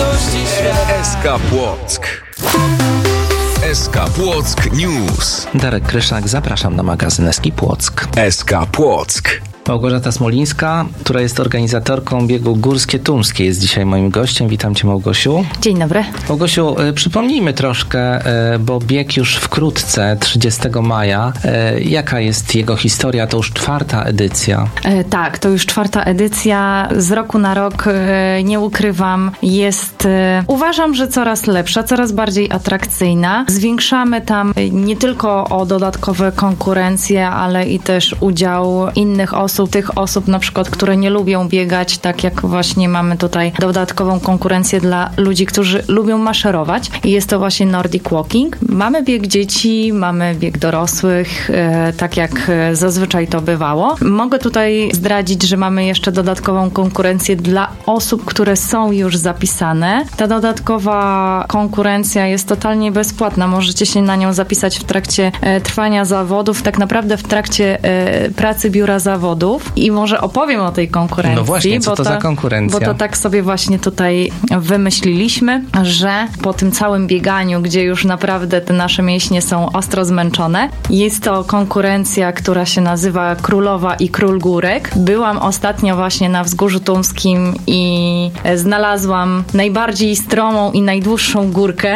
radości świat. SK Płock. SK Płock News. Darek Kryszak, zapraszam na magazyn SK Płock. SK Płock. Małgorzata Smolińska, która jest organizatorką biegu Górskie Tumskie, jest dzisiaj moim gościem. Witam Cię, Małgosiu. Dzień dobry. Małgosiu, przypomnijmy troszkę, bo bieg już wkrótce, 30 maja. Jaka jest jego historia? To już 4. edycja. Tak, to już 4. edycja. Z roku na rok, nie ukrywam, jest, uważam, że coraz lepsza, coraz bardziej atrakcyjna. Zwiększamy tam nie tylko o dodatkowe konkurencje, ale i też udział innych osób, tych osób na przykład, które nie lubią biegać, tak jak właśnie mamy tutaj dodatkową konkurencję dla ludzi, którzy lubią maszerować. I jest to właśnie Nordic Walking. Mamy bieg dzieci, mamy bieg dorosłych, tak jak zazwyczaj to bywało. Mogę tutaj zdradzić, że mamy jeszcze dodatkową konkurencję dla osób, które są już zapisane. Ta dodatkowa konkurencja jest totalnie bezpłatna. Możecie się na nią zapisać w trakcie trwania zawodów, tak naprawdę w trakcie pracy biura zawodów. I może opowiem o tej konkurencji. No właśnie, co to za konkurencja? Bo to tak sobie właśnie tutaj wymyśliliśmy, że po tym całym bieganiu, gdzie już naprawdę te nasze mięśnie są ostro zmęczone, jest to konkurencja, która się nazywa Królowa i Król Górek. Byłam ostatnio właśnie na Wzgórzu Tumskim i znalazłam najbardziej stromą i najdłuższą górkę.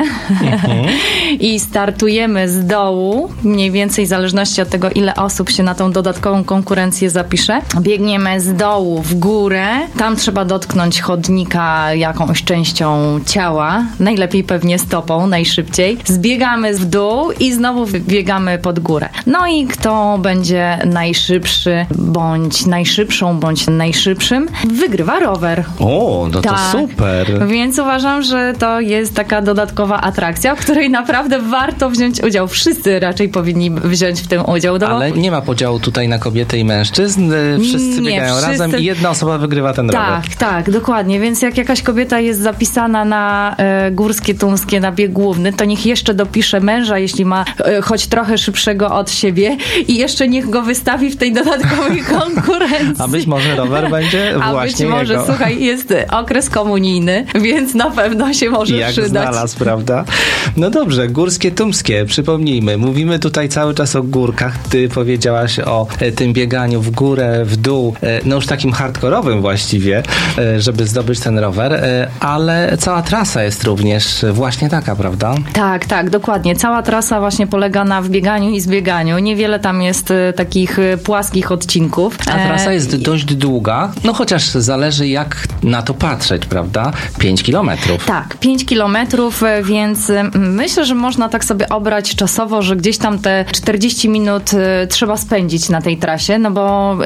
I startujemy z dołu, mniej więcej w zależności od tego, ile osób się na tą dodatkową konkurencję zapisze. Biegniemy z dołu w górę. Tam trzeba dotknąć chodnika jakąś częścią ciała. Najlepiej pewnie stopą, najszybciej. Zbiegamy w dół i znowu biegamy pod górę. No i kto będzie najszybszy, bądź najszybszą, bądź najszybszym, wygrywa rower. O, no to tak. super. Więc uważam, że to jest taka dodatkowa atrakcja, w której naprawdę warto wziąć udział. Wszyscy raczej powinni wziąć w tym udział. Ale nie ma podziału tutaj na kobiety i mężczyzn. Wszyscy biegają razem i jedna osoba wygrywa ten rower. Tak, dokładnie. Więc jak jakaś kobieta jest zapisana na Górskie Tumskie, na bieg główny, to niech jeszcze dopisze męża, jeśli ma choć trochę szybszego od siebie i jeszcze niech go wystawi w tej dodatkowej konkurencji. A być może rower będzie właśnie być może, jego. Słuchaj, jest okres komunijny, więc na pewno się może jak przydać. Znalazł, prawda? No dobrze, Górskie Tumskie, przypomnijmy. Mówimy tutaj cały czas o górkach. Ty powiedziałaś o tym bieganiu w górę, w dół, no już takim hardkorowym właściwie, żeby zdobyć ten rower, ale cała trasa jest również właśnie taka, prawda? Tak, dokładnie. Cała trasa właśnie polega na wbieganiu i zbieganiu. Niewiele tam jest takich płaskich odcinków. A trasa jest dość długa, no chociaż zależy jak na to patrzeć, prawda? 5 kilometrów. Tak, 5 kilometrów, więc myślę, że można tak sobie obrać czasowo, że gdzieś tam te 40 minut trzeba spędzić na tej trasie, no bo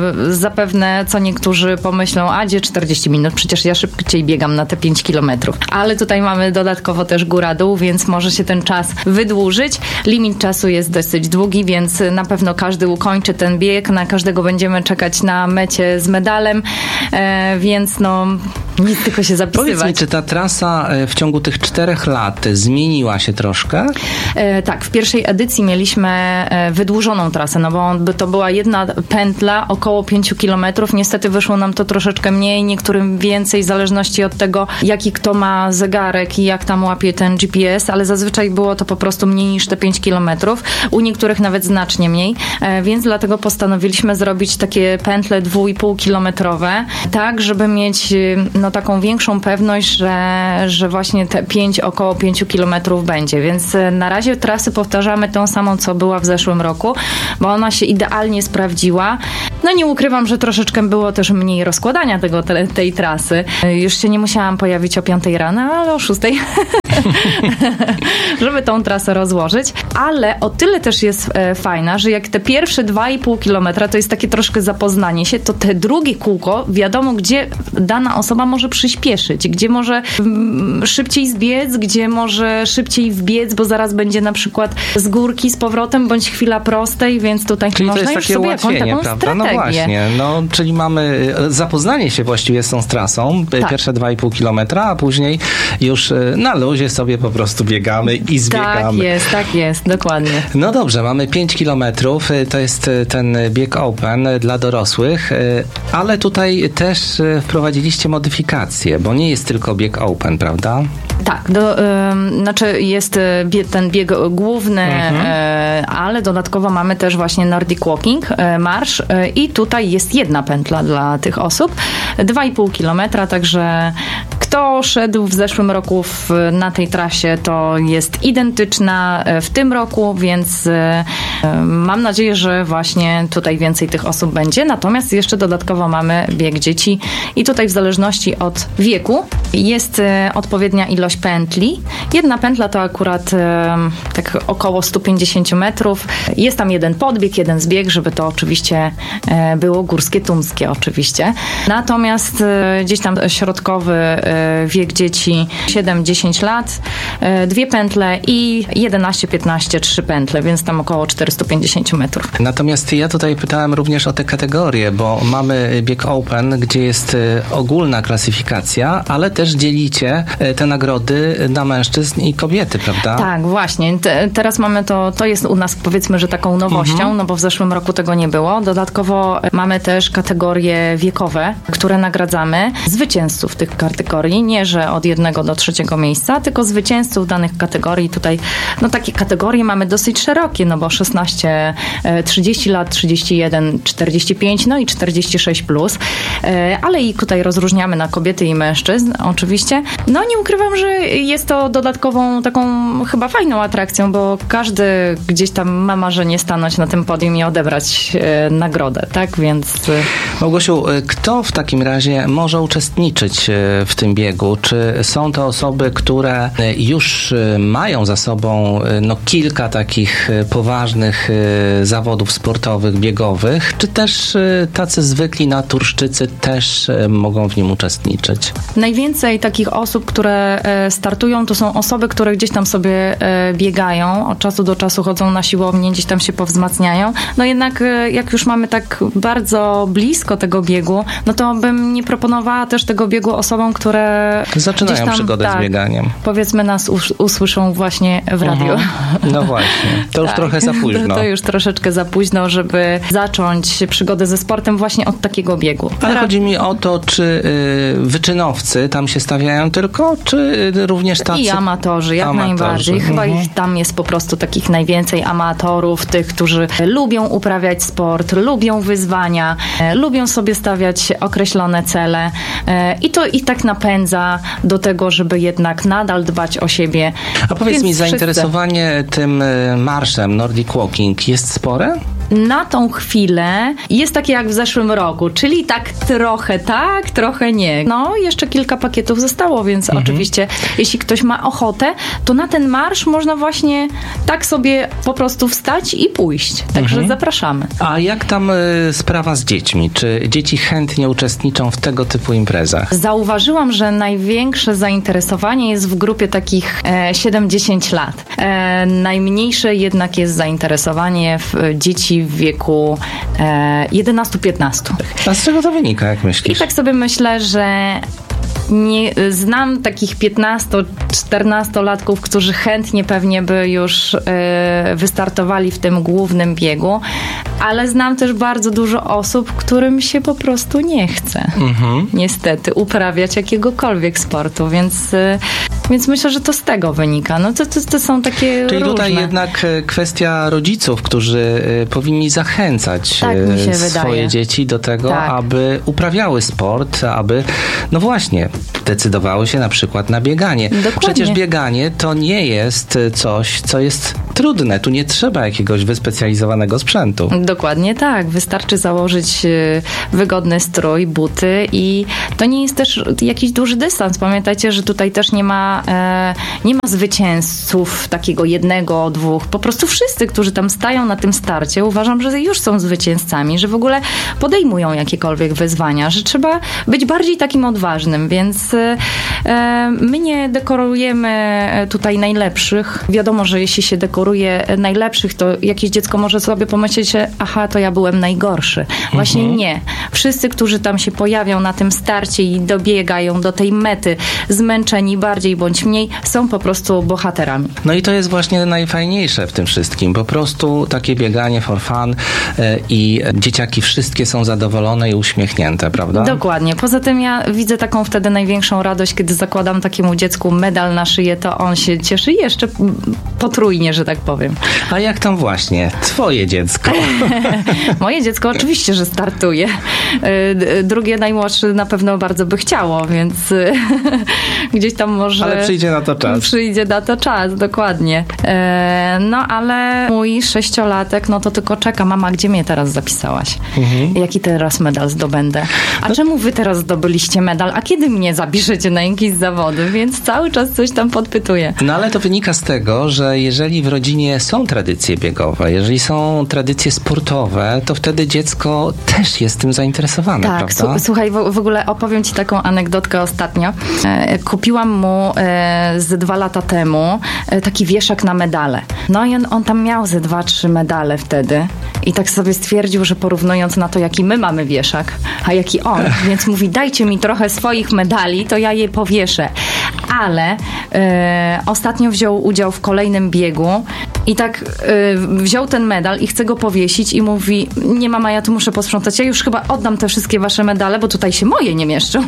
zapewne co niektórzy pomyślą, a gdzie 40 minut, przecież ja szybciej biegam na te 5 kilometrów. Ale tutaj mamy dodatkowo też góra-dół, więc może się ten czas wydłużyć. Limit czasu jest dosyć długi, więc na pewno każdy ukończy ten bieg, na każdego będziemy czekać na mecie z medalem, więc no nic, tylko się zapisywać. Powiedz mi, czy ta trasa w ciągu tych 4 lat zmieniła się troszkę? Tak, w pierwszej edycji mieliśmy wydłużoną trasę, no bo to była jedna pętla, około 5 kilometrów. Niestety wyszło nam to troszeczkę mniej, niektórym więcej, w zależności od tego, jaki kto ma zegarek i jak tam łapie ten GPS, ale zazwyczaj było to po prostu mniej niż te 5 kilometrów. U niektórych nawet znacznie mniej, więc dlatego postanowiliśmy zrobić takie pętle 2,5 kilometrowe, tak, żeby mieć no taką większą pewność, że właśnie te około 5 kilometrów będzie, więc na razie trasy powtarzamy tą samą, co była w zeszłym roku, bo ona się idealnie sprawdziła. No nie ukrywam, że troszeczkę było też mniej rozkładania tej trasy. Już się nie musiałam pojawić o 5 rano, ale o 6. żeby tą trasę rozłożyć. Ale o tyle też jest fajna, że jak te pierwsze 2,5 kilometra to jest takie troszkę zapoznanie się, to te drugie kółko wiadomo, gdzie dana osoba może przyspieszyć, gdzie może szybciej zbiec, gdzie może szybciej wbiec, bo zaraz będzie na przykład z górki z powrotem, bądź chwila prostej, więc tutaj czyli można to jest już takie sobie ułatwienie, taką prawda? strategię. No właśnie, no, czyli mamy zapoznanie się właściwie z tą trasą, tak. Pierwsze 2,5 kilometra, a później już na luzie mrozie sobie po prostu biegamy i zbiegamy. Tak jest, dokładnie. No dobrze, mamy 5 kilometrów, to jest ten bieg open dla dorosłych, ale tutaj też wprowadziliście modyfikacje, bo nie jest tylko bieg open, prawda? Tak, znaczy jest ten bieg główny, ale dodatkowo mamy też właśnie Nordic Walking, marsz i tutaj jest jedna pętla dla tych osób, 2,5 kilometra, także kto szedł w zeszłym roku na tej trasie, to jest identyczna w tym roku, więc mam nadzieję, że właśnie tutaj więcej tych osób będzie. Natomiast jeszcze dodatkowo mamy bieg dzieci i tutaj w zależności od wieku jest odpowiednia ilość pętli. Jedna pętla to akurat tak około 150 metrów. Jest tam jeden podbieg, jeden zbieg, żeby to oczywiście było górskie tumskie oczywiście. Natomiast gdzieś tam środkowy wiek dzieci 7-10 lat, 2 pętle i 11-15 3 pętle, więc tam około 450 metrów. Natomiast ja tutaj pytałem również o te kategorie, bo mamy bieg open, gdzie jest ogólna klasyfikacja, ale też dzielicie te nagrody na mężczyzn i kobiety, prawda? Tak, właśnie. Teraz mamy to jest u nas powiedzmy, że taką nowością, no bo w zeszłym roku tego nie było. Dodatkowo mamy też kategorie wiekowe, które nagradzamy zwycięzców tych kategorii, nie że od 1 do 3 miejsca, tylko zwycięzców danych kategorii. Tutaj takie kategorie mamy dosyć szerokie, no bo 16, 30 lat, 31, 45, no i 46 plus, ale i tutaj rozróżniamy na kobiety i mężczyzn oczywiście. No nie ukrywam, że jest to dodatkową taką chyba fajną atrakcją, bo każdy gdzieś tam ma marzenie stanąć na tym podium i odebrać nagrodę, tak? Więc... Małgosiu, kto w takim razie może uczestniczyć w tym biegu? Czy są to osoby, które już mają za sobą kilka takich poważnych zawodów sportowych, biegowych, czy też tacy zwykli naturszczycy też mogą w nim uczestniczyć? Najwięcej takich osób, które startują, to są osoby, które gdzieś tam sobie biegają, od czasu do czasu chodzą na siłownię, gdzieś tam się powzmacniają. No jednak jak już mamy tak bardzo blisko tego biegu, no to bym nie proponowała też tego biegu osobom, które zaczynają tam, przygodę z bieganiem. Powiedzmy nas usłyszą właśnie w radiu. No właśnie, to już trochę za późno. To już troszeczkę za późno, żeby zacząć przygodę ze sportem właśnie od takiego biegu. Ale chodzi mi o to, czy wyczynowcy tam się stawiają tylko, czy również tacy... I amatorzy, jak najbardziej. Chyba ich tam jest po prostu takich najwięcej amatorów, tych, którzy lubią uprawiać sport, lubią wyzwania, lubią sobie stawiać określone cele i to ich tak napędza do tego, żeby jednak nadal dbać o siebie. A powiedz mi, zainteresowanie tym marszem Nordic Walking jest spore? Na tą chwilę jest takie jak w zeszłym roku, czyli tak, trochę nie. No, jeszcze kilka pakietów zostało, więc oczywiście, jeśli ktoś ma ochotę, to na ten marsz można właśnie tak sobie po prostu wstać i pójść. Także zapraszamy. A jak tam sprawa z dziećmi? Czy dzieci chętnie uczestniczą w tego typu imprezach? Zauważyłam, że największe zainteresowanie jest w grupie takich 7-10 lat. Najmniejsze jednak jest zainteresowanie w dzieci w wieku 11-15. A z czego to wynika, jak myślisz? I tak sobie myślę, że nie znam takich 15-14-latków, którzy chętnie pewnie by już wystartowali w tym głównym biegu, ale znam też bardzo dużo osób, którym się po prostu nie chce niestety uprawiać jakiegokolwiek sportu, więc myślę, że to z tego wynika. No to są takie Czyli różne. Tutaj jednak kwestia rodziców, którzy powinni zachęcać swoje dzieci do tego, aby uprawiały sport, aby właśnie decydowały się na przykład na bieganie. Dokładnie. Przecież bieganie to nie jest coś, co jest trudne. Tu nie trzeba jakiegoś wyspecjalizowanego sprzętu. Dokładnie tak. Wystarczy założyć wygodny strój, buty i to nie jest też jakiś duży dystans. Pamiętajcie, że tutaj też nie ma zwycięzców takiego 1, 2. Po prostu wszyscy, którzy tam stają na tym starcie, uważam, że już są zwycięzcami, że w ogóle podejmują jakiekolwiek wyzwania, że trzeba być bardziej takim odważnym, więc my nie dekorujemy tutaj najlepszych. Wiadomo, że jeśli się kategorię najlepszych, to jakieś dziecko może sobie pomyśleć, aha, to ja byłem najgorszy. Właśnie nie. Wszyscy, którzy tam się pojawią na tym starcie i dobiegają do tej mety, zmęczeni bardziej bądź mniej, są po prostu bohaterami. No i to jest właśnie najfajniejsze w tym wszystkim. Po prostu takie bieganie for fun i dzieciaki wszystkie są zadowolone i uśmiechnięte, prawda? Dokładnie. Poza tym ja widzę taką wtedy największą radość, kiedy zakładam takiemu dziecku medal na szyję, to on się cieszy jeszcze potrójnie, że tak powiem. A jak tam właśnie twoje dziecko? Moje dziecko oczywiście, że startuje. Drugie, najmłodszy na pewno bardzo by chciało, więc gdzieś tam może... Ale przyjdzie na to czas. Przyjdzie na to czas, dokładnie. No ale mój 6-latek, no to tylko czeka. Mama, gdzie mnie teraz zapisałaś? Jaki teraz medal zdobędę? A czemu wy teraz zdobyliście medal? A kiedy mnie zapiszecie na jakieś zawody? Więc cały czas coś tam podpytuję. No ale to wynika z tego, że jeżeli w rodzinie są tradycje biegowe, jeżeli są tradycje sportowe, to wtedy dziecko też jest tym zainteresowane, tak, prawda? Słuchaj, w ogóle opowiem ci taką anegdotkę ostatnio. Kupiłam mu ze 2 lata temu taki wieszak na medale. No i on tam miał ze 2-3 medale wtedy. I tak sobie stwierdził, że porównując na to, jaki my mamy wieszak, a jaki on, więc mówi, dajcie mi trochę swoich medali, to ja je powieszę. Ale ostatnio wziął udział w kolejnym biegu i tak wziął ten medal i chce go powiesić i mówi, nie mama, ja tu muszę posprzątać, ja już chyba oddam te wszystkie wasze medale, bo tutaj się moje nie mieszczą.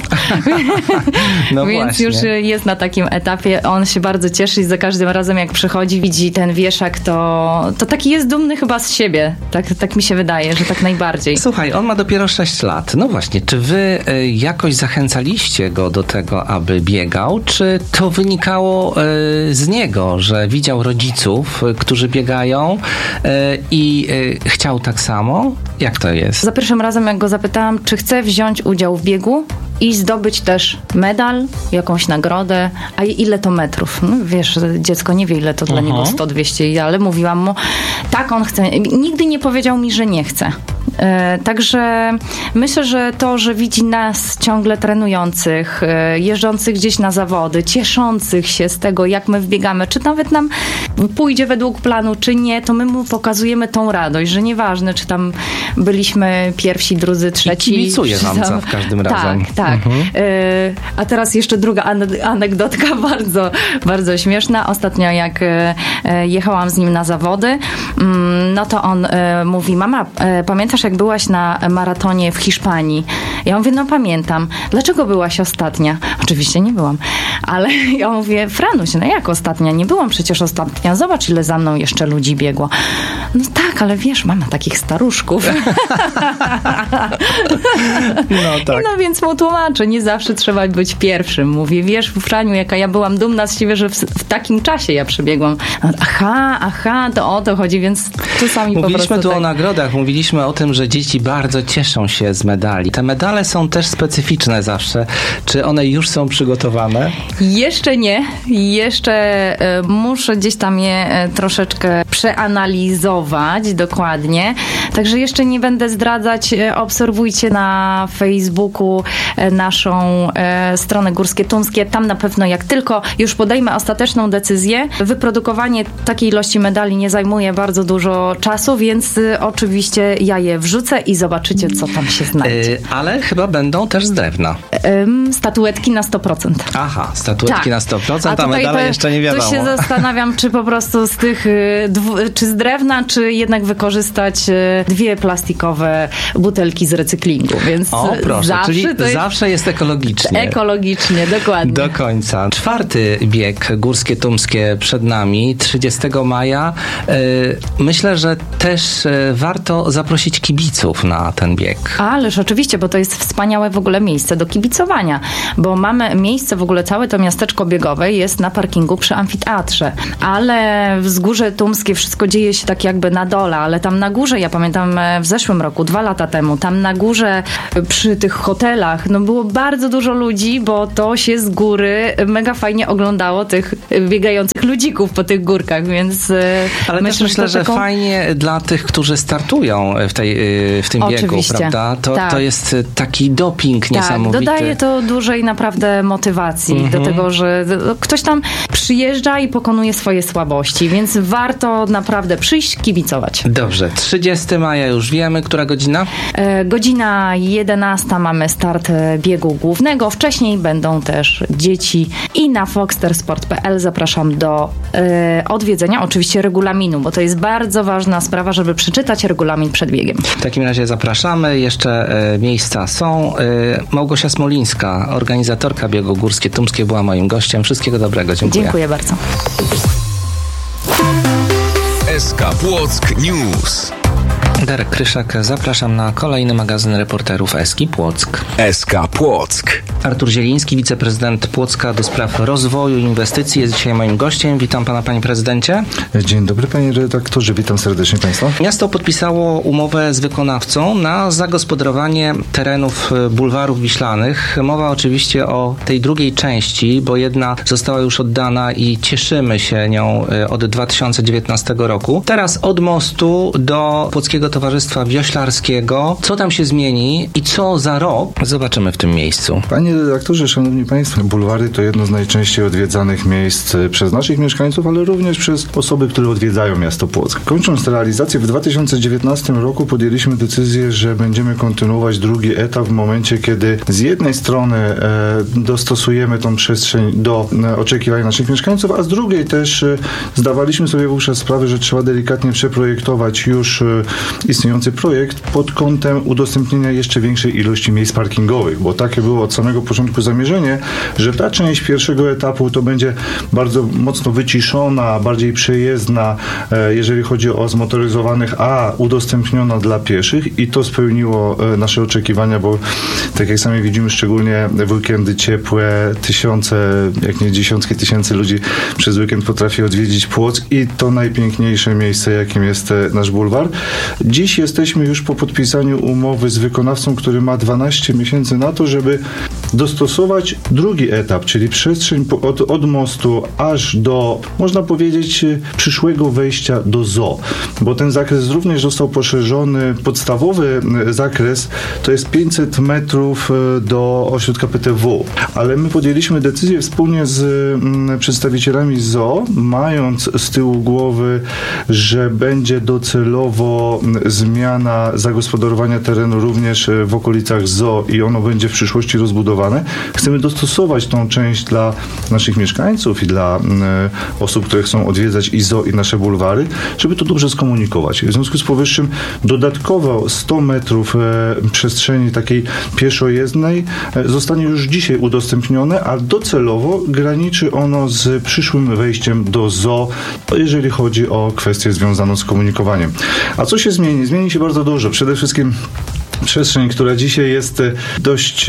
No więc właśnie. już jest na takim etapie, on się bardzo cieszy i za każdym razem jak przychodzi, widzi ten wieszak, to taki jest dumny chyba z siebie. Tak mi się wydaje, że tak najbardziej. Słuchaj, on ma dopiero 6 lat. No właśnie, czy wy jakoś zachęcaliście go do tego, aby biegał, czy to wynikało z niego, że widział rodziców, którzy biegają i chciał tak samo? Jak to jest? Za pierwszym razem, jak go zapytałam, czy chce wziąć udział w biegu i zdobyć też medal, jakąś nagrodę, a ile to metrów? No, wiesz, dziecko nie wie, ile to dla niego 100-200, ale mówiłam mu, tak, on chce. Nigdy nie powiedział mi, że nie chce. Także myślę, że to, że widzi nas ciągle trenujących, jeżdżących gdzieś na zawody, cieszących się z tego, jak my wbiegamy, czy nawet nam pójdzie według planu, czy nie, to my mu pokazujemy tą radość, że nieważne, czy tam byliśmy pierwsi, drudzy, trzeci. I kibicuje wam za każdym razem. Tak. A teraz jeszcze druga anegdotka, bardzo, bardzo śmieszna. Ostatnio jak jechałam z nim na zawody, no to on mówi, mama, pamiętasz, jak byłaś na maratonie w Hiszpanii? Ja mówię, no pamiętam. Dlaczego byłaś ostatnia? Oczywiście nie byłam. Ale ja mówię, Franuś, no jak ostatnia? Nie byłam przecież ostatnia. Zobacz, ile za mną jeszcze ludzi biegło. No tak, ale wiesz, mama takich staruszków. No tak. No więc mu tłumaczę, nie zawsze trzeba być pierwszym. Mówię, wiesz, Franiu, jaka ja byłam dumna z siebie, że w takim czasie ja przebiegłam. Aha, to o to chodzi, więc czasami po prostu Mówiliśmy tu tak. o nagrodach, mówiliśmy o tym, że dzieci bardzo cieszą się z medali. Te medale są też specyficzne zawsze. Czy one już są przygotowane? Jeszcze nie. Jeszcze muszę gdzieś tam je troszeczkę przeanalizować dokładnie. Także jeszcze nie będę zdradzać. Obserwujcie na Facebooku naszą stronę Górskie Tumskie. Tam na pewno, jak tylko już podejmę ostateczną decyzję, wyprodukowanie takiej ilości medali nie zajmuje bardzo dużo czasu, więc oczywiście ja je wrzucę i zobaczycie, co tam się znajdzie. Ale chyba będą też z drewna. Statuetki na 100%. Aha, statuetki Tak. na 100%, a tutaj medale jeszcze nie wiadomo. Tu się zastanawiam, czy po prostu z tych, czy z drewna, czy jednak wykorzystać 2 plastikowe butelki z recyklingu. Więc O, proszę, zawsze czyli to jest zawsze jest ekologicznie. ekologicznie, dokładnie. Do końca. 4. bieg Górskie Tumskie przed nami, 30 maja. Myślę, że też warto zaprosić kibiców na ten bieg. Ależ oczywiście, bo to jest wspaniałe w ogóle miejsce do kibicowania, bo mamy miejsce, w ogóle całe to miasteczko biegowe jest na parkingu przy amfiteatrze, ale Wzgórze Tumskie wszystko dzieje się tak jakby na dole, ale tam na górze, ja pamiętam, pamiętam w zeszłym roku, 2 lata temu, tam na górze przy tych hotelach, no było bardzo dużo ludzi, bo to się z góry mega fajnie oglądało tych biegających ludzików po tych górkach, więc ale myślę, że fajnie dla tych, którzy startują w tym biegu, prawda? To jest taki doping niesamowity. Dodaje to dużej naprawdę motywacji do tego, że ktoś tam przyjeżdża i pokonuje swoje słabości, więc warto naprawdę przyjść, kibicować. Dobrze, 30 maja już wiemy, która godzina? Godzina 11 mamy start biegu głównego. Wcześniej będą też dzieci i na foxtersport.pl zapraszam do odwiedzenia oczywiście regulaminu, bo to jest bardzo ważna sprawa, żeby przeczytać regulamin przed biegiem. W takim razie zapraszamy. Jeszcze miejsca są. Małgosia Smolińska, organizatorka biegu Górskie Tumskie, była moim gościem. Wszystkiego dobrego. Dziękuję. Dziękuję bardzo. SK Płock News. Darek Kryszak, zapraszam na kolejny magazyn reporterów Eski Płock. SK Płock. Artur Zieliński, wiceprezydent Płocka do spraw rozwoju i inwestycji, jest dzisiaj moim gościem. Witam pana, panie prezydencie. Dzień dobry, panie redaktorze, witam serdecznie państwa. Miasto podpisało umowę z wykonawcą na zagospodarowanie terenów bulwarów wiślanych. Mowa oczywiście o tej drugiej części, bo jedna została już oddana i cieszymy się nią od 2019 roku. Teraz od mostu do Płockiego Towarzystwa Wioślarskiego. Co tam się zmieni i co za rok zobaczymy w tym miejscu? Panie redaktorze, szanowni państwo, bulwary to jedno z najczęściej odwiedzanych miejsc przez naszych mieszkańców, ale również przez osoby, które odwiedzają miasto Płock. Kończąc tę realizację, w 2019 roku podjęliśmy decyzję, że będziemy kontynuować drugi etap w momencie, kiedy z jednej strony dostosujemy tą przestrzeń do oczekiwań naszych mieszkańców, a z drugiej też zdawaliśmy sobie wówczas sprawę, że trzeba delikatnie przeprojektować już istniejący projekt pod kątem udostępnienia jeszcze większej ilości miejsc parkingowych, bo takie było od samego początku zamierzenie, że ta część pierwszego etapu to będzie bardzo mocno wyciszona, bardziej przejezdna, jeżeli chodzi o zmotoryzowanych, a udostępniona dla pieszych i to spełniło nasze oczekiwania, bo tak jak sami widzimy, szczególnie w weekendy ciepłe, tysiące, jak nie dziesiątki tysięcy ludzi przez weekend potrafi odwiedzić Płock i to najpiękniejsze miejsce, jakim jest nasz bulwar. Dziś jesteśmy już po podpisaniu umowy z wykonawcą, który ma 12 miesięcy na to, żeby dostosować drugi etap, czyli przestrzeń od mostu aż do, można powiedzieć, przyszłego wejścia do zoo, bo ten zakres również został poszerzony. Podstawowy zakres to jest 500 metrów do ośrodka PTW, ale my podjęliśmy decyzję wspólnie z przedstawicielami zoo, mając z tyłu głowy, że będzie docelowo zmiana zagospodarowania terenu również w okolicach zoo i ono będzie w przyszłości rozbudowane. Chcemy dostosować tą część dla naszych mieszkańców i dla osób, które chcą odwiedzać i zoo, i nasze bulwary, żeby to dobrze skomunikować. W związku z powyższym dodatkowo 100 metrów przestrzeni takiej pieszojezdnej zostanie już dzisiaj udostępnione, a docelowo graniczy ono z przyszłym wejściem do zoo, jeżeli chodzi o kwestię związaną z komunikowaniem. A co się zmieni? Zmieni się bardzo dużo. Przede wszystkim przestrzeń, która dzisiaj jest dość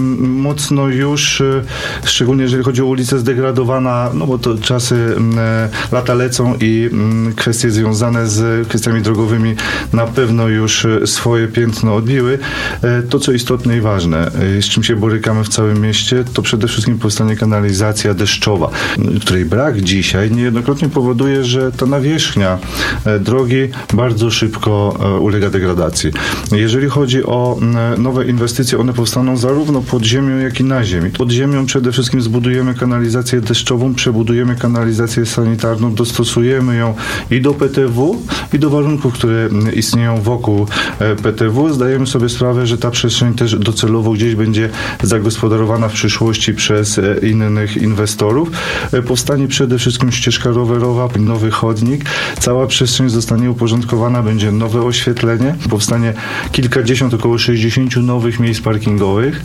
mocno już, szczególnie jeżeli chodzi o ulicę, zdegradowana, no bo to czasy, lata lecą i kwestie związane z kwestiami drogowymi na pewno już swoje piętno odbiły. To, co istotne i ważne, z czym się borykamy w całym mieście, to przede wszystkim powstanie kanalizacja deszczowa, której brak dzisiaj niejednokrotnie powoduje, że ta nawierzchnia drogi bardzo szybko ulega degradacji. Jeżeli chodzi o nowe inwestycje, one powstaną zarówno pod ziemią, jak i na ziemi. Pod ziemią przede wszystkim zbudujemy kanalizację deszczową, przebudujemy kanalizację sanitarną, dostosujemy ją i do PTW, i do warunków, które istnieją wokół PTW. Zdajemy sobie sprawę, że ta przestrzeń też docelowo gdzieś będzie zagospodarowana w przyszłości przez innych inwestorów. Powstanie przede wszystkim ścieżka rowerowa, nowy chodnik. Cała przestrzeń zostanie uporządkowana, będzie nowe oświetlenie. Powstanie kilkadziesiąt 50, około 60 nowych miejsc parkingowych,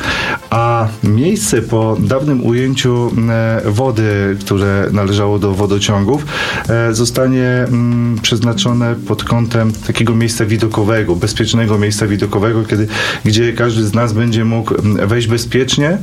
a miejsce po dawnym ujęciu wody, które należało do wodociągów, zostanie przeznaczone pod kątem takiego miejsca widokowego, bezpiecznego miejsca widokowego, gdzie każdy z nas będzie mógł wejść bezpiecznie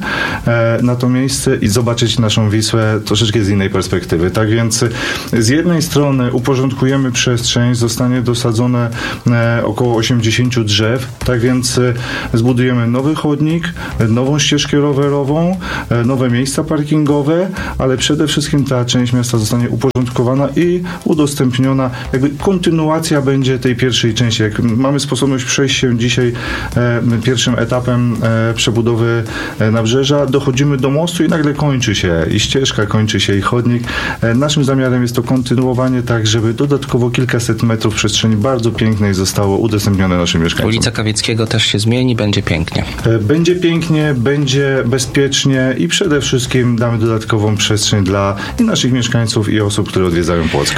na to miejsce i zobaczyć naszą Wisłę troszeczkę z innej perspektywy. Tak więc z jednej strony uporządkujemy przestrzeń, zostanie dosadzone około 80 drzew, tak więc zbudujemy nowy chodnik, nową ścieżkę rowerową, nowe miejsca parkingowe, ale przede wszystkim ta część miasta zostanie uporządkowana i udostępniona. Jakby kontynuacja będzie tej pierwszej części. Jak mamy sposobność przejść się dzisiaj pierwszym etapem przebudowy nabrzeża, dochodzimy do mostu i nagle kończy się i ścieżka, kończy się i chodnik. Naszym zamiarem jest to kontynuowanie tak, żeby dodatkowo kilkaset metrów przestrzeni bardzo pięknej zostało udostępnione naszym mieszkańcom. Ulica Kawieckiego też się zmieni, będzie pięknie. Będzie pięknie, będzie bezpiecznie i przede wszystkim damy dodatkową przestrzeń dla i naszych mieszkańców i osób, które odwiedzają Płock.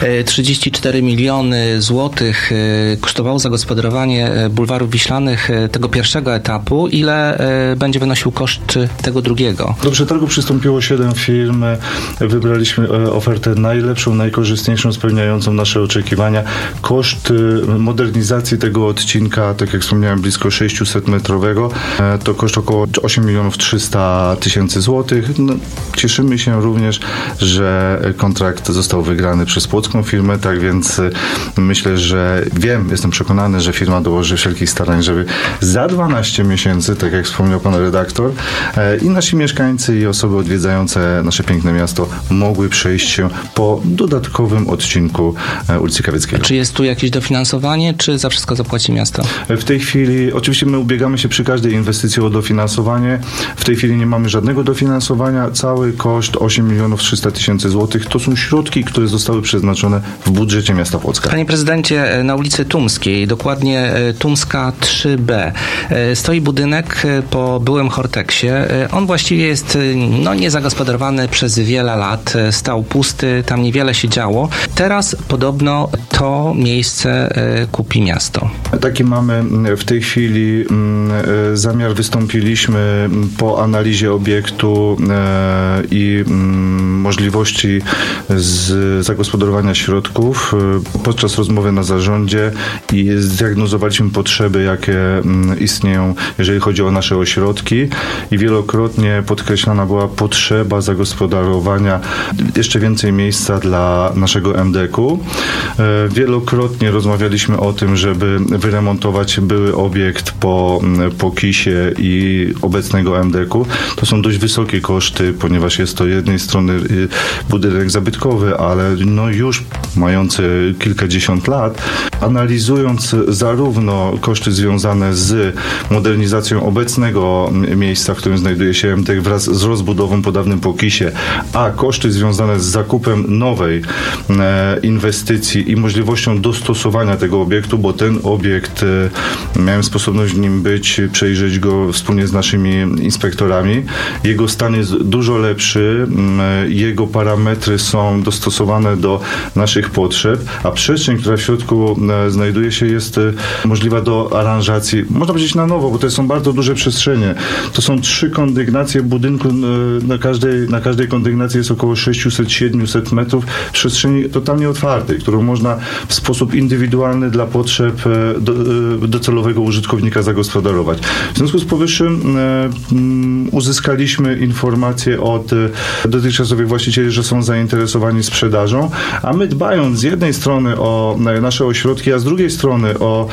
34 miliony złotych kosztowało zagospodarowanie bulwarów wiślanych tego pierwszego etapu. Ile będzie wynosił koszt tego drugiego? Do przetargu przystąpiło 7 firm. Wybraliśmy ofertę najlepszą, najkorzystniejszą, spełniającą nasze oczekiwania. Koszt modernizacji tego odcinka, tak jak wspomniałem, blisko 600 metrowego, to koszt około 8 milionów 300 tysięcy złotych. No, cieszymy się również, że kontrakt został wygrany przez płocką firmę, tak więc myślę, że jestem przekonany, że firma dołoży wszelkich starań, żeby za 12 miesięcy, tak jak wspomniał pan redaktor, i nasi mieszkańcy i osoby odwiedzające nasze piękne miasto mogły przejść się po dodatkowym odcinku ulicy Kawieckiej. Czy jest tu jakieś dofinansowanie, czy za wszystko zapłaci miasto? W tej chwili, oczywiście my ubiegamy się przy każdej inwestycji o dofinansowanie. W tej chwili nie mamy żadnego dofinansowania. Cały koszt 8 milionów 300 tysięcy złotych to są środki, które zostały przeznaczone w budżecie miasta Płocka. Panie prezydencie, na ulicy Tumskiej, dokładnie Tumska 3B, stoi budynek po byłym Horteksie. On właściwie jest niezagospodarowany przez wiele lat. Stał pusty, tam niewiele się działo. Teraz podobno to miejsce kupi miasto. Taki mamy w tej chwili zamiar. Wystąpiliśmy po analizie obiektu i możliwości zagospodarowania środków podczas rozmowy na zarządzie i zdiagnozowaliśmy potrzeby, jakie istnieją, jeżeli chodzi o nasze ośrodki i wielokrotnie podkreślana była potrzeba zagospodarowania jeszcze więcej miejsca dla naszego MDK-u. Wielokrotnie rozmawialiśmy o tym, żeby wyremontować były obiekt po KIS-ie i obecnego MDK-u. To są dość wysokie koszty, ponieważ jest to z jednej strony budynek zabytkowy, ale już mający kilkadziesiąt lat. Analizując zarówno koszty związane z modernizacją obecnego miejsca, w którym znajduje się MDK wraz z rozbudową po dawnym KIS-ie, a koszty związane z zakupem nowej inwestycji i możliwością dostosowania tego obiektu, bo ten obiekt, miałem sposobność w nim być, przejrzeć go wspólnie z naszymi inspektorami. Jego stan jest dużo lepszy, jego parametry są dostosowane do naszych potrzeb, a przestrzeń, która w środku znajduje się, jest możliwa do aranżacji, można powiedzieć na nowo, bo to są bardzo duże przestrzenie. To są 3 kondygnacje budynku, na każdej kondygnacji jest około 600-700 metrów przestrzeni totalnie otwartej, którą można w sposób indywidualny dla potrzeb docelowego użytkownika zagospodarować. W związku z powyższym uzyskaliśmy informacje od dotychczasowych właścicieli, że są zainteresowani sprzedażą, a my dbając z jednej strony o nasze ośrodki, a z drugiej strony o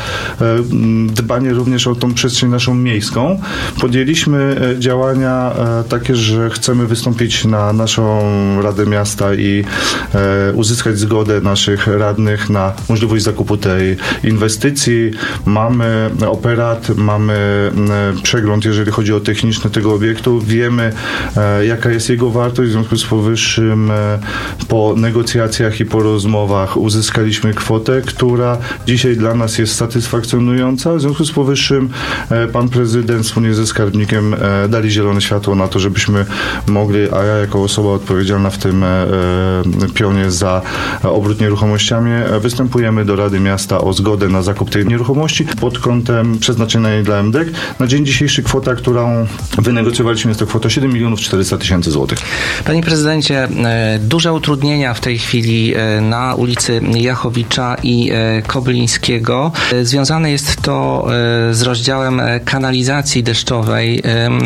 dbanie również o tą przestrzeń naszą miejską, podjęliśmy działania takie, że chcemy wystąpić na naszą Radę Miasta i uzyskać zgodę naszych radnych na możliwość zakupu tej inwestycji. Mamy operat, mamy przegląd, jeżeli chodzi o techniczny tego obiektu. Wiemy, jaka jest jego wartość. W związku z powyższym po negocjacjach i po rozmowach uzyskaliśmy kwotę, która dzisiaj dla nas jest satysfakcjonująca. W związku z powyższym pan prezydent wspólnie ze skarbnikiem dali zielone światło na to, żebyśmy mogli, a ja jako osoba odpowiedzialna w tym pionie za obrót nieruchomościami, występujemy do Rady Miasta o zgodę na zakup tej nieruchomości pod kątem przeznaczenia jej dla MDEK. Na dzień dzisiejszy kwota, którą wynegocjowaliśmy, jest to kwota 7 400 000 złotych. Panie prezydencie, duże utrudnienia w tej chwili na ulicy Jachowicza i Kobylińskiego. Związane jest to z rozdziałem kanalizacji deszczowej.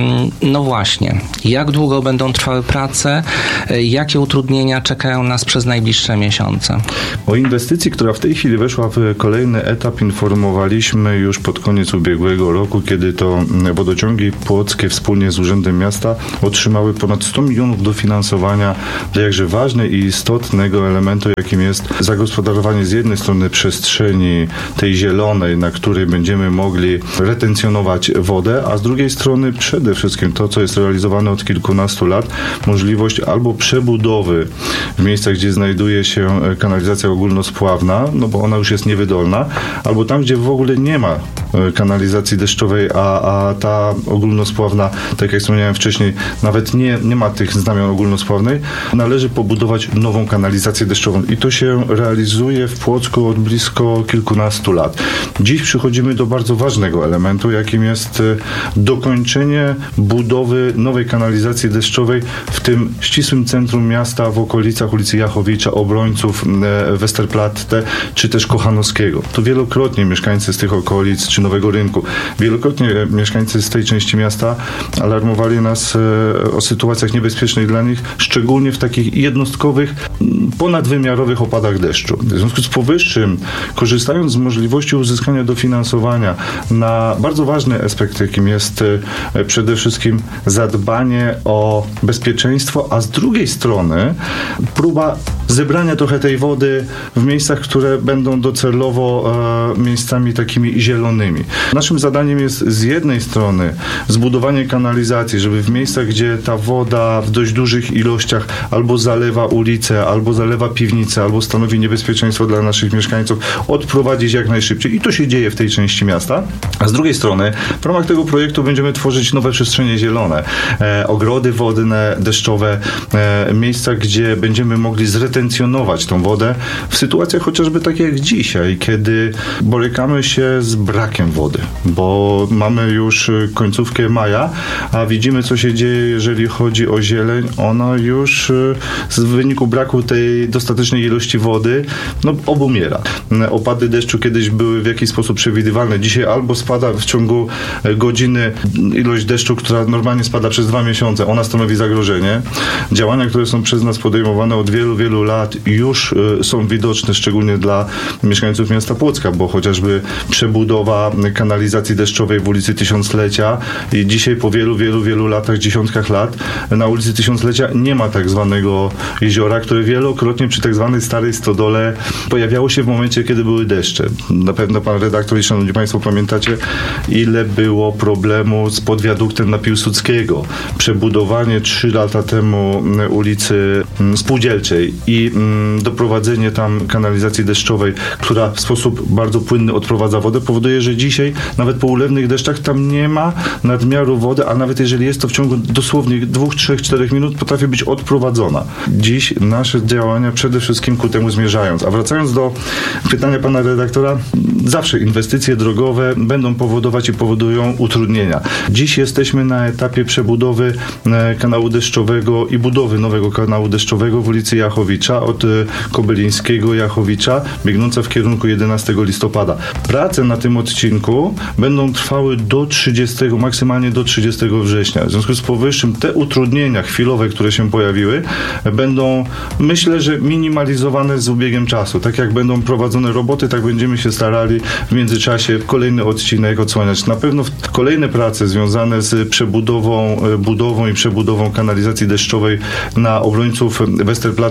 No właśnie, jak długo będą trwały prace? Jakie utrudnienia czekają nas przez najbliższe miesiące? O inwestycji, która w tej chwili weszła w kolejny etap, informowaliśmy już pod koniec ubiegłego roku, kiedy to wodociągi płockie wspólnie z Urzędem Miasta otrzymały ponad 100 milionów dofinansowania dla jakże ważnego i istotnego elementu, jakim jest zagospodarowanie z jednej strony przestrzeni tej zielonej, na której będziemy mogli retencjonować wodę, a z drugiej strony przede wszystkim to, co jest realizowane od kilkunastu lat, możliwość albo przebudowy w miejscach, gdzie znajduje się kanalizacja ogólnospławna, no bo ona już jest niewydolna, albo tam, gdzie w ogóle nie ma kanalizacji deszczowej, a ta ogólnospławna, tak jak wspomniałem wcześniej, nawet nie ma tych znamion ogólnospławnej, należy pobudować nową kanalizację deszczową i to się realizuje w Płocku od blisko kilkunastu lat. Dziś przychodzimy do bardzo ważnego elementu, jakim jest dokończenie budowy nowej kanalizacji deszczowej w tym ścisłym centrum miasta, w okolicach ulicy Jachowicza, Obrońców, Westerplatte czy też Kochanowskiego. To wielokrotnie mieszkańcy z tych okolic czy Nowego Rynku, wielokrotnie mieszkańcy z tej części miasta alarmowali nas o sytuacjach niebezpiecznych dla nich, szczególnie w takich jednostkowych, ponadwymiarowych opadach deszczu. W związku z powyższym, korzystając z możliwości uzyskania dofinansowania na bardzo ważny aspekt, jakim jest przede wszystkim zadbanie o bezpieczeństwo, a z drugiej strony próba zebrania trochę tej wody w miejscach, które będą docelowo miejscami takimi zielonymi. Naszym zadaniem jest z jednej strony zbudowanie kanalizacji, żeby w miejscach, gdzie ta woda w dość dużych ilościach albo zalewa ulicę, albo zalewa piwnicę, albo stanowi niebezpieczeństwo dla naszych mieszkańców, odprowadzić jak najszybciej. I to się dzieje w tej części miasta. A z drugiej strony w ramach tego projektu będziemy tworzyć nowe przestrzenie zielone, ogrody wodne, deszczowe, miejsca, gdzie będziemy mogli zretencjonować tą wodę w sytuacjach chociażby takie jak dzisiaj, kiedy borykamy się z brakiem wody, bo mamy już końcówkę maja, a widzimy, co się dzieje, jeżeli chodzi o zieleń. Ona już z wyniku braku tej dostatecznej ilości wody obumiera. Opady deszczu kiedyś były w jakiś sposób przewidywalne. Dzisiaj albo spada w ciągu godziny ilość deszczu, która normalnie spada przez 2 miesiące. Ona stanowi zagrożenie. Działania, które są przez nas podejmowane od wielu, wielu lat już są widoczne, szczególnie dla mieszkańców miasta Płocka, bo chociażby przebudowa kanalizacji deszczowej w ulicy Tysiąclecia i dzisiaj po wielu, wielu, wielu latach, dziesiątkach lat na ulicy Tysiąclecia nie ma tak zwanego jeziora, które wielokrotnie przy tak zwanej starej stodole pojawiało się w momencie, kiedy były deszcze. Na pewno pan redaktor i szanowni państwo pamiętacie, ile było problemu z podwiaduktem na Piłsudskiego. Przebudowanie 3 lata temu ulicy Spółdzielczej i doprowadzenie tam kanalizacji deszczowej, która w sposób bardzo płynny odprowadza wodę, powoduje, że dzisiaj nawet po ulewnych deszczach tam nie ma nadmiaru wody, a nawet jeżeli jest to w ciągu dosłownie 2, 3, 4 minut potrafi być odprowadzona. Dziś nasze działania przede wszystkim ku temu zmierzając. A wracając do pytania pana redaktora, zawsze inwestycje drogowe będą powodować i powodują utrudnienia. Dziś jesteśmy na etapie przebudowy kanału deszczowego i budowy nowego kanału deszczowego w ulicy Jachowicza od Kobylińskiego Jachowicza, biegnąca w kierunku 11 listopada. Prace na tym odcinku będą trwały do 30, maksymalnie do 30 września. W związku z powyższym te utrudnienia chwilowe, które się pojawiły, będą, myślę, że minimalizowane z ubiegiem czasu. Tak jak będą prowadzone roboty, tak będziemy się starali w międzyczasie kolejny odcinek odsłaniać. Na pewno kolejne prace związane z przebudową, budową i przebudową kanalizacji deszczowej na Obrońców, Westerplatte czy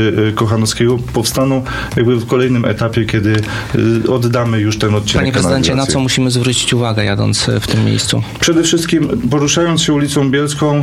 przy Kochanowskiego powstaną jakby w kolejnym etapie, kiedy oddamy już ten odcinek. Panie prezydencie, na kanalizacji. co musimy zwrócić uwagę, jadąc w tym miejscu? Przede wszystkim poruszając się ulicą Bielską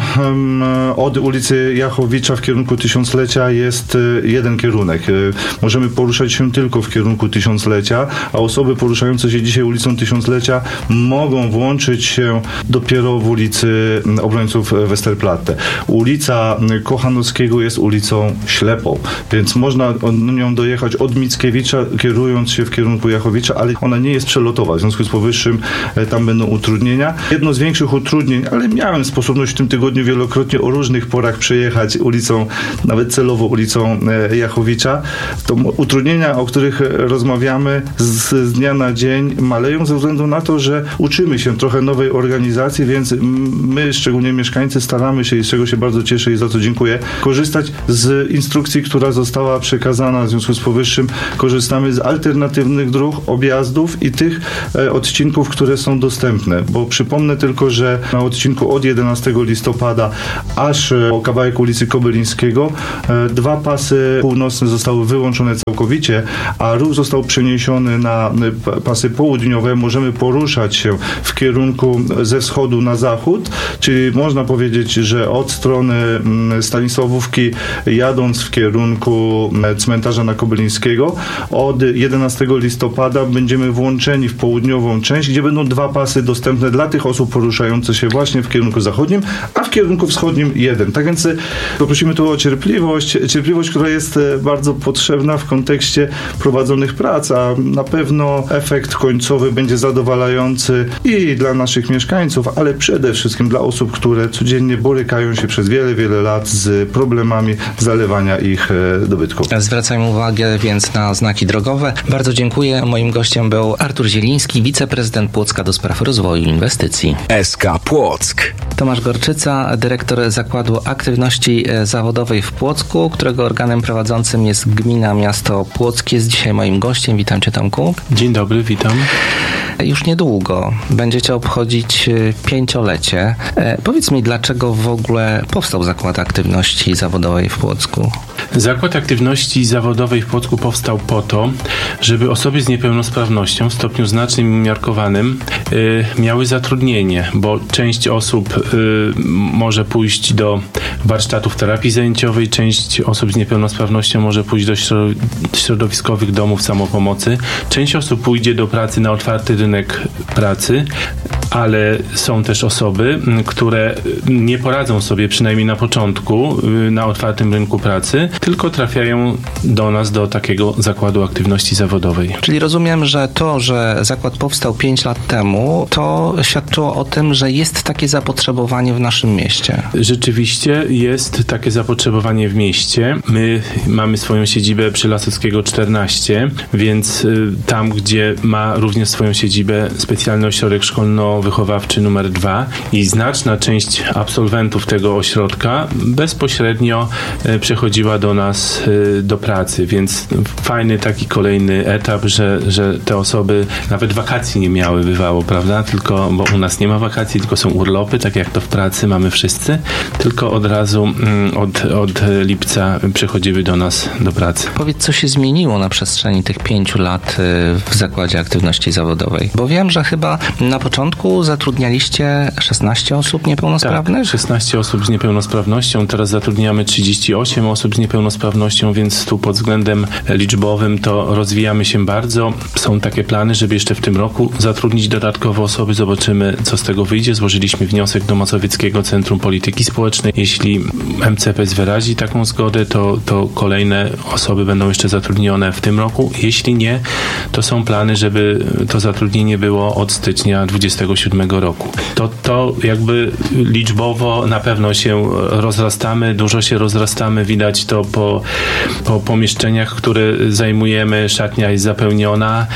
od ulicy Jachowicza w kierunku Tysiąclecia jest jeden kierunek. Możemy poruszać się tylko w kierunku Tysiąclecia, a osoby poruszające się dzisiaj ulicą Tysiąclecia mogą włączyć się dopiero w ulicy Obrońców Westerplatte. Ulica Kochanowskiego jest ulicą ślepą, więc można nią dojechać od Mickiewicza, kierując się w kierunku Jachowicza, ale ona nie jest przelotowa. W związku z powyższym tam będą utrudnienia. Jedno z większych utrudnień, ale miałem sposobność w tym tygodniu wielokrotnie o różnych porach przejechać ulicą, nawet celowo ulicą Jachowicza. To utrudnienia, o których rozmawiamy z dnia na dzień maleją ze względu na to, że uczymy się trochę nowej organizacji, więc my, szczególnie mieszkańcy, staramy się, i z czego się bardzo cieszę i za co dziękuję, korzystać z instrukcji, która została przekazana. W związku z powyższym korzystamy z alternatywnych dróg, objazdów i tych odcinków, które są dostępne, bo przypomnę tylko, że na odcinku od 11 listopada aż o kawałek ulicy Kobylińskiego 2 pasy północne zostały wyłączone całkowicie, a ruch został przeniesiony na pasy południowe. Możemy poruszać się w kierunku ze wschodu na zachód, czyli można powiedzieć, że od strony Stanisławówki jadąc w kierunku cmentarza na Kobylińskiego od 11 listopada będziemy włączeni w południową część, gdzie będą 2 pasy dostępne dla tych osób poruszających się właśnie w kierunku zachodnim, a w kierunku wschodnim 1. Tak więc poprosimy tu o cierpliwość, która jest bardzo potrzebna w kontekście prowadzonych prac, a na pewno efekt końcowy będzie zadowalający i dla naszych mieszkańców, ale przede wszystkim dla osób, które codziennie borykają się przez wiele, wiele lat z problemami zalewania ich dobytków. Zwracajmy uwagę więc na znaki drogowe. Bardzo dziękuję. Moim gościem był Artur Zieliński, wiceprezydent Płocka do spraw rozwoju i inwestycji. SK Płock. Tomasz Gorczyca, dyrektor Zakładu Aktywności Zawodowej w Płocku, którego organem prowadzącym jest Gmina Miasto Płock, jest dzisiaj moim gościem. Witam Cię, Tomku. Dzień dobry, witam. Już niedługo będziecie obchodzić 5-lecie. Powiedz mi, dlaczego w ogóle powstał Zakład Aktywności Zawodowej w Płocku? Zakład Aktywności Zawodowej w Płocku powstał po to, żeby osoby z niepełnosprawnością w stopniu znacznym i umiarkowanym miały zatrudnienie, bo część osób może pójść do warsztatów terapii zajęciowej, część osób z niepełnosprawnością może pójść do środowiskowych domów samopomocy, część osób pójdzie do pracy na otwarty rynek pracy, ale są też osoby, które nie poradzą sobie, przynajmniej na początku, na otwartym rynku pracy, tylko trafiają do nas, do takiego Zakładu Aktywności Zawodowej. Czyli rozumiem, że to, że zakład powstał 5 lat temu, to świadczyło o tym, że jest takie zapotrzebowanie w naszym mieście. Rzeczywiście jest takie zapotrzebowanie w mieście. My mamy swoją siedzibę przy Lasockiego 14, więc tam, gdzie ma również swoją siedzibę specjalny ośrodek szkolno-wychowawczy numer 2 i znaczna część absolwentów tego ośrodka bezpośrednio przechodziła do nas do pracy, więc fajny taki kolejny etap, że te osoby nawet wakacji nie miały, bywało, prawda? Tylko, bo u nas nie ma wakacji, tylko są urlopy, tak jak to w pracy mamy wszyscy, tylko od razu od lipca przechodziły do nas do pracy. Powiedz, co się zmieniło na przestrzeni tych 5 lat w Zakładzie Aktywności Zawodowej? Bo wiem, że chyba na początku zatrudnialiście 16 osób niepełnosprawnych? Tak, 16 osób z niepełnosprawnością, teraz zatrudniamy 38 osób z niepełnosprawnością, więc tu pod względem liczbowym to rozwijamy się bardzo. Są takie plany, żeby jeszcze w tym roku zatrudnić dodatkowo osoby. Zobaczymy, co z tego wyjdzie. Złożyliśmy wniosek do Mazowieckiego Centrum Polityki Społecznej. Jeśli MCPS wyrazi taką zgodę, to kolejne osoby będą jeszcze zatrudnione w tym roku. Jeśli nie, to są plany, żeby to zatrudnienie było od stycznia 2027 roku. To jakby liczbowo na pewno się rozrastamy, dużo się rozrastamy, widać to po pomieszczeniach, które zajmujemy, szatnia jest zapełniona,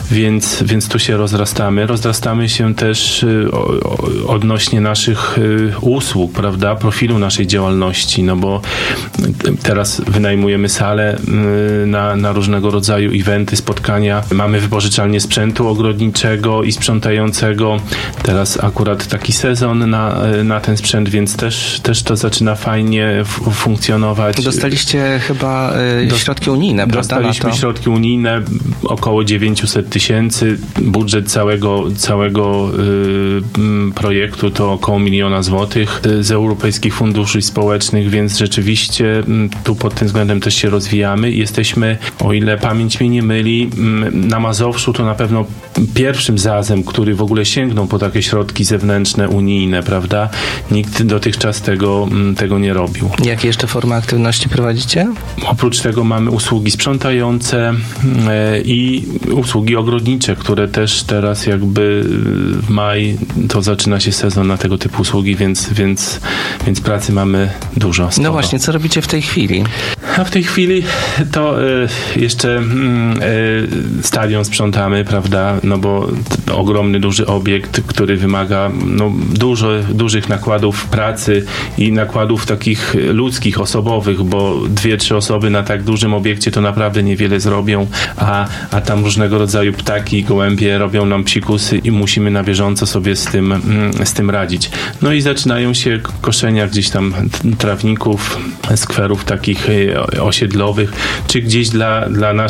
więc tu się rozrastamy. Rozrastamy się też odnośnie naszych usług, prawda, profilu naszej działalności, no bo teraz wynajmujemy salę na różnego rodzaju eventy, spotkania. Mamy wypożyczalnię sprzętu ogrodniczego i sprzątającego. Teraz akurat taki sezon na ten sprzęt, więc też to zaczyna fajnie funkcjonować. Dostaliście chyba środki unijne, prawda? Dostaliśmy środki unijne, około 900 000. Budżet całego projektu to około 1 000 000 złotych z europejskich funduszy społecznych, więc rzeczywiście tu pod tym względem też się rozwijamy. Jesteśmy, o ile pamięć mnie nie myli, na Mazowszu to na pewno pierwszym ZAZ-em, który w ogóle sięgnął po takie środki zewnętrzne, unijne, prawda? Nikt dotychczas tego nie robił. Jakie jeszcze formy aktywności prowadzicie? Oprócz tego mamy usługi sprzątające i usługi ogrodnicze, które też teraz jakby w maj to zaczyna się sezon na tego typu usługi, więc pracy mamy dużo. Sporo. No właśnie, co robicie w tej chwili? A w tej chwili to jeszcze stadion sprzątamy, prawda, no bo ogromny, duży obiekt, który wymaga dużych nakładów pracy i nakładów takich ludzkich, osobowych, bo 2-3 osoby na tak dużym obiekcie to naprawdę niewiele zrobią, a tam różnego rodzaju ptaki, gołębie robią nam psikusy i musimy na bieżąco sobie z tym radzić. No i zaczynają się koszenia gdzieś tam trawników, skwerów takich osiedlowych, czy gdzieś dla